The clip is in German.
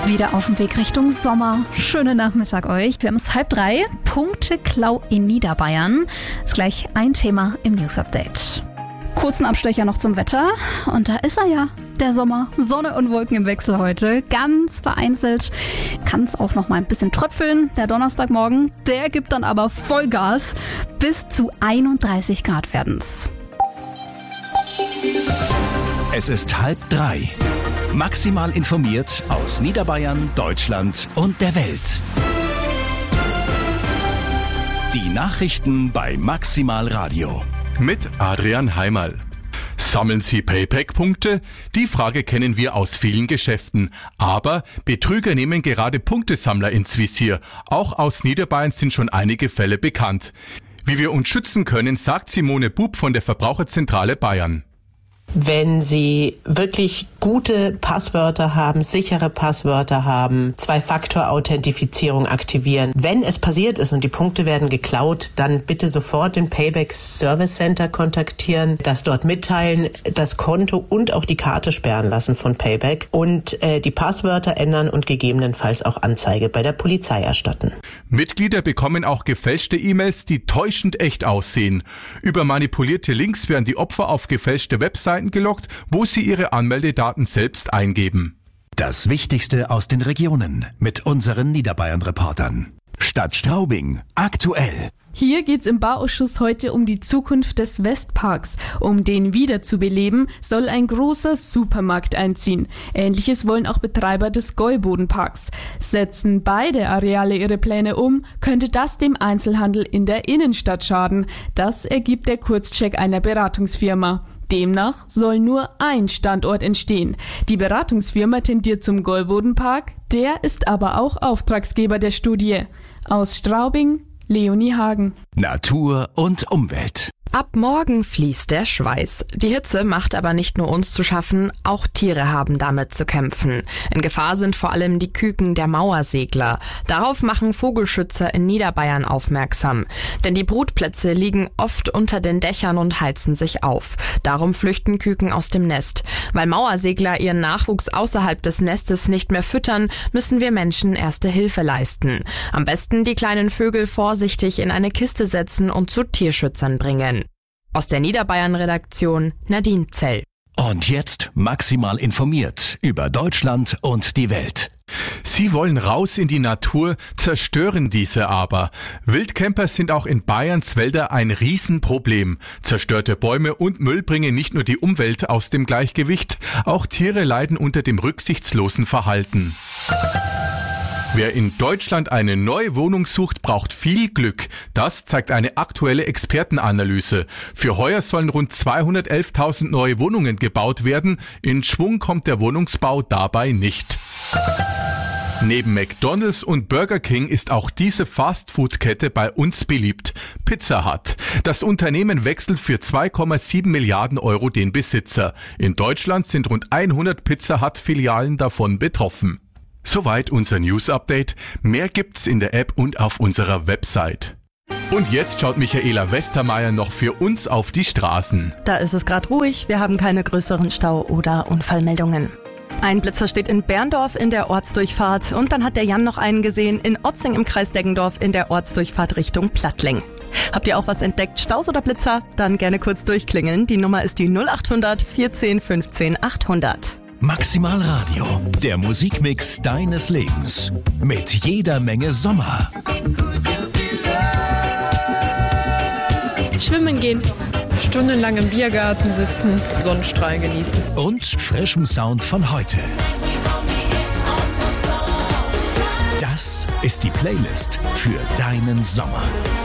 Wieder auf dem Weg Richtung Sommer. Schönen Nachmittag euch. Wir haben es 2:30. Punkteklau in Niederbayern. Ist gleich ein Thema im News Update. Kurzen Abstecher noch zum Wetter. Und da ist er ja, der Sommer. Sonne und Wolken im Wechsel heute. Ganz vereinzelt kann es auch noch mal ein bisschen tröpfeln. Der Donnerstagmorgen, der gibt dann aber Vollgas. Bis zu 31 Grad werden's. Es ist 2:30. Maximal informiert aus Niederbayern, Deutschland und der Welt. Die Nachrichten bei Maximal Radio. Mit Adrian Heimerl. Sammeln Sie Payback-Punkte? Die Frage kennen wir aus vielen Geschäften. Aber Betrüger nehmen gerade Punktesammler ins Visier. Auch aus Niederbayern sind schon einige Fälle bekannt. Wie wir uns schützen können, sagt Simone Bub von der Verbraucherzentrale Bayern. Wenn Sie wirklich gute Passwörter haben, sichere Passwörter haben, 2-Faktor-Authentifizierung aktivieren. Wenn es passiert ist und die Punkte werden geklaut, dann bitte sofort den Payback Service Center kontaktieren, das dort mitteilen, das Konto und auch die Karte sperren lassen von Payback und die Passwörter ändern und gegebenenfalls auch Anzeige bei der Polizei erstatten. Mitglieder bekommen auch gefälschte E-Mails, die täuschend echt aussehen. Über manipulierte Links werden die Opfer auf gefälschte Webseiten gelockt, wo sie ihre Anmeldedaten selbst eingeben. Das Wichtigste aus den Regionen mit unseren Niederbayern-Reportern. Stadt Straubing aktuell. Hier geht's im Bauausschuss heute um die Zukunft des Westparks. Um den wiederzubeleben, soll ein großer Supermarkt einziehen. Ähnliches wollen auch Betreiber des Gäubodenparks. Setzen beide Areale ihre Pläne um, könnte das dem Einzelhandel in der Innenstadt schaden. Das ergibt der Kurzcheck einer Beratungsfirma. Demnach soll nur ein Standort entstehen. Die Beratungsfirma tendiert zum Gäubodenpark, der ist aber auch Auftragsgeber der Studie. Aus Straubing, Leonie Hagen. Natur und Umwelt. Ab morgen fließt der Schweiß. Die Hitze macht aber nicht nur uns zu schaffen, auch Tiere haben damit zu kämpfen. In Gefahr sind vor allem die Küken der Mauersegler. Darauf machen Vogelschützer in Niederbayern aufmerksam. Denn die Brutplätze liegen oft unter den Dächern und heizen sich auf. Darum flüchten Küken aus dem Nest. Weil Mauersegler ihren Nachwuchs außerhalb des Nestes nicht mehr füttern, müssen wir Menschen erste Hilfe leisten. Am besten die kleinen Vögel vorsichtig in eine Kiste setzen und zu Tierschützern bringen. Aus der Niederbayern-Redaktion Nadine Zell. Und jetzt maximal informiert über Deutschland und die Welt. Sie wollen raus in die Natur, zerstören diese aber. Wildcamper sind auch in Bayerns Wälder ein Riesenproblem. Zerstörte Bäume und Müll bringen nicht nur die Umwelt aus dem Gleichgewicht, auch Tiere leiden unter dem rücksichtslosen Verhalten. Wer in Deutschland eine neue Wohnung sucht, braucht viel Glück. Das zeigt eine aktuelle Expertenanalyse. Für heuer sollen rund 211.000 neue Wohnungen gebaut werden. In Schwung kommt der Wohnungsbau dabei nicht. Neben McDonald's und Burger King ist auch diese Fastfood-Kette bei uns beliebt. Pizza Hut. Das Unternehmen wechselt für 2,7 Milliarden Euro den Besitzer. In Deutschland sind rund 100 Pizza Hut-Filialen davon betroffen. Soweit unser News-Update. Mehr gibt's in der App und auf unserer Website. Und jetzt schaut Michaela Westermeier noch für uns auf die Straßen. Da ist es gerade ruhig, wir haben keine größeren Stau- oder Unfallmeldungen. Ein Blitzer steht in Berndorf in der Ortsdurchfahrt und dann hat der Jan noch einen gesehen in Otzing im Kreis Deggendorf in der Ortsdurchfahrt Richtung Plattling. Habt ihr auch was entdeckt, Staus oder Blitzer? Dann gerne kurz durchklingeln. Die Nummer ist die 0800 14 15 800. Maximal Radio, der Musikmix deines Lebens. Mit jeder Menge Sommer. Schwimmen gehen. Stundenlang im Biergarten sitzen, Sonnenstrahl genießen. Und frischem Sound von heute. Das ist die Playlist für deinen Sommer.